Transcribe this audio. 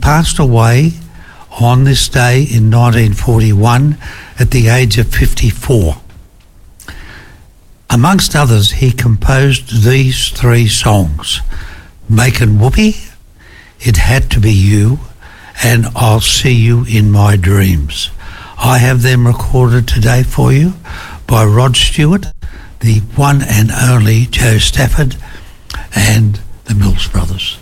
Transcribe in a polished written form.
passed away on this day in 1941 at the age of 54. Amongst others, he composed these three songs: Makin' Whoopee, It Had to Be You, and I'll See You in My Dreams. I have them recorded today for you by Rod Stewart, the one and only Joe Stafford, and the Mills Brothers.